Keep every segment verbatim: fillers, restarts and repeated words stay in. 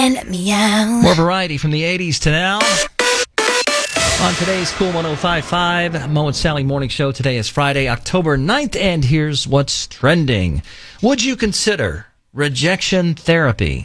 and meow. More variety from the eighties to now. On today's Cool one oh five point five, Mo and Sally Morning Show. Today is Friday, October ninth, and here's what's trending. Would you consider rejection therapy?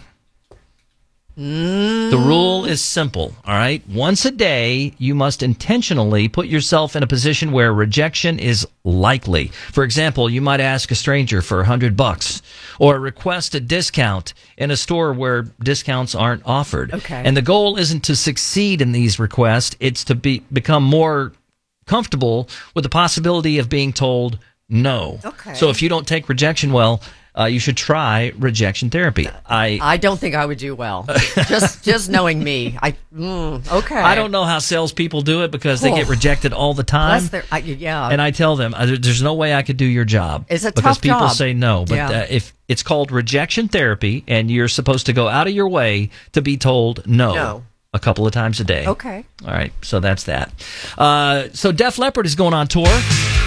Mm. The rule is simple, all right? Once a day, you must intentionally put yourself in a position where rejection is likely. For example, you might ask a stranger for a hundred bucks or request a discount in a store where discounts aren't offered. Okay. And the goal isn't to succeed in these requests. It's to be become more comfortable with the possibility of being told no. Okay. So if you don't take rejection well, Uh, you should try rejection therapy. I I don't think I would do well. just just knowing me. I mm, okay. I don't know how salespeople do it because they get Oh. rejected all the time. Unless they're- I, yeah. And I tell them, uh, there- there's no way I could do your job. It's a because tough people job. say no. But Yeah. uh, if it's called rejection therapy, and you're supposed to go out of your way to be told no, No. a couple of times a day. Okay. All right. So that's that. Uh, so Def Leppard is going on tour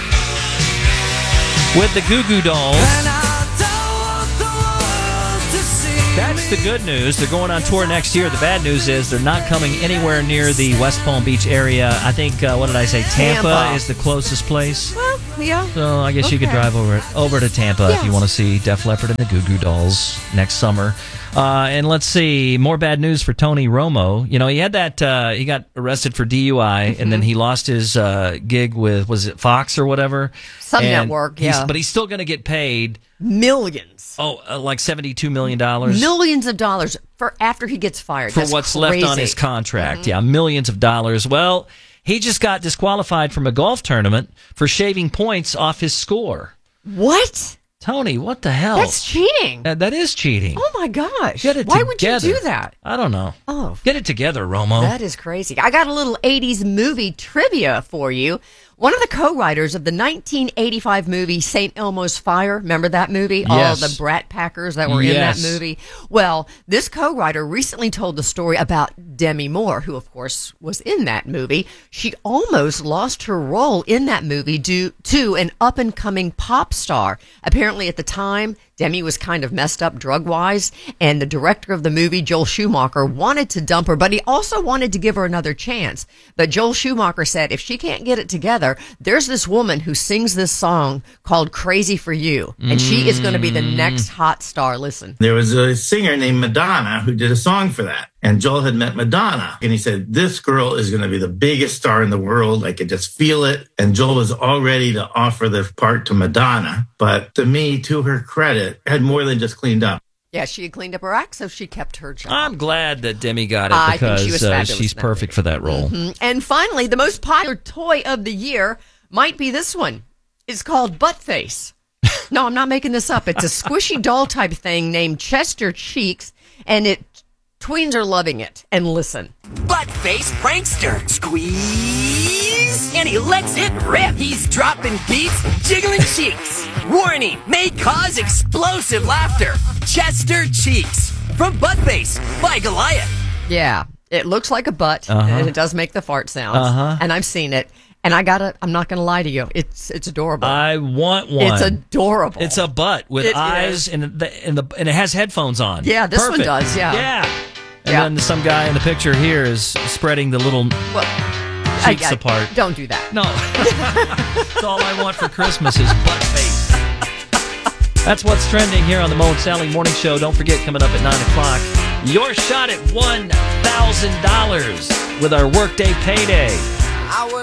with the Goo Goo Dolls. That's the good news. They're going on tour next year. The bad news is they're not coming anywhere near the West Palm Beach area. I think, uh, what did I say? Tampa, Tampa. is the closest place. Well, yeah. So I guess you could Okay. drive over over to Tampa if you Yes. want to see Def Leppard and the Goo Goo Dolls next summer. Uh, and let's see, more bad news for Tony Romo. You know, he had that, uh, he got arrested for D U I, Mm-hmm. and then he lost his uh, gig with, was it Fox or whatever? Some And network, he's- yeah. But he's still going to get paid, Millions. oh, uh, like seventy-two million dollars. Millions of dollars for after he gets fired. For That's what's crazy. Mm-hmm. left on his contract. Yeah, millions of dollars. Well, he just got disqualified from a golf tournament for shaving points off his score. What? Tony, what the hell? That's cheating. Uh, that is cheating. Oh my gosh. Get it Why together. would you do that? I don't know. Oh. Get it together, Romo. That is crazy. I got a little eighties movie trivia for you. One of the co-writers of the nineteen eighty-five movie Saint Elmo's Fire, remember that movie? All Yes. the Brat Packers that were Yes. in that movie. Well, this co-writer recently told the story about Demi Moore, who of course was in that movie. She almost lost her role in that movie due to an up-and-coming pop star. Apparently at the time, Demi was kind of messed up drug-wise, and the director of the movie, Joel Schumacher, wanted to dump her, but he also wanted to give her another chance. But Joel Schumacher said, if she can't get it together, there's this woman who sings this song called Crazy for You, and she is going to be the next hot star. Listen. There was a singer named Madonna who did a song for that. And Joel had met Madonna. And he said, this girl is going to be the biggest star in the world. I could just feel it. And Joel was all ready to offer the part to Madonna. But to me, to her credit, had more than just cleaned up. Yeah, she had cleaned up her act, so she kept her job. I'm glad that Demi got it I think because she was uh, fabulous she's in that perfect movie. for that role. Mhm. And finally, the most popular toy of the year might be this one. It's called Butt Face. No, I'm not making this up. It's a squishy doll type thing named Chester Cheeks, and it tweens are loving it. And listen. Butt face prankster. Squeeze. And he lets it rip. He's dropping beats, jiggling cheeks. Warning, may cause explosive laughter. Chester Cheeks. From Butt Face by Goliath. Yeah, it looks like a butt, Uh-huh. and it does make the fart sounds. Uh-huh. And I've seen it. And I gotta, I'm not gonna lie to you. It's it's adorable. I want one. It's adorable. It's a butt with It eyes is. and the, and the and it has headphones on. Yeah, this one Perfect. does, yeah. Yeah. And Yeah. then some guy in the picture here is spreading the little Well, cheeks I- I- apart. Don't do that. No. That's all I want for Christmas is butt face. That's what's trending here on the Mo and Sally Morning Show. Don't forget, coming up at nine o'clock, your shot at one thousand dollars with our Workday Payday.